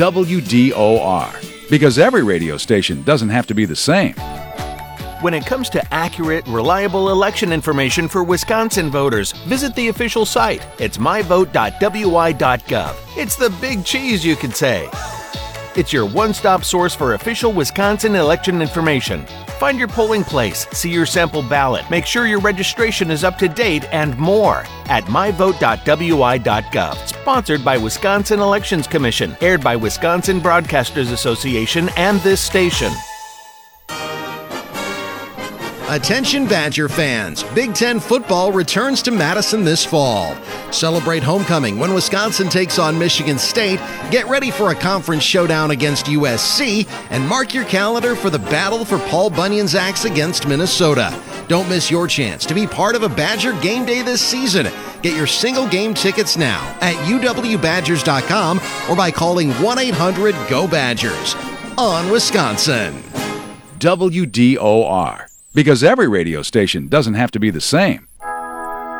WDOR. Because every radio station doesn't have to be the same. When it comes to accurate, reliable election information for Wisconsin voters, visit the official site. It's myvote.wi.gov. It's the big cheese, you could say. It's your one-stop source for official Wisconsin election information. Find your polling place, see your sample ballot, make sure your registration is up to date, and more at myvote.wi.gov. Sponsored by Wisconsin Elections Commission, aired by Wisconsin Broadcasters Association and this station. Attention Badger fans, Big Ten football returns to Madison this fall. Celebrate homecoming when Wisconsin takes on Michigan State, get ready for a conference showdown against USC, and mark your calendar for the battle for Paul Bunyan's axe against Minnesota. Don't miss your chance to be part of a Badger game day this season. Get your single game tickets now at uwbadgers.com or by calling 1-800-GO-BADGERS. On Wisconsin. WDOR. Because every radio station doesn't have to be the same.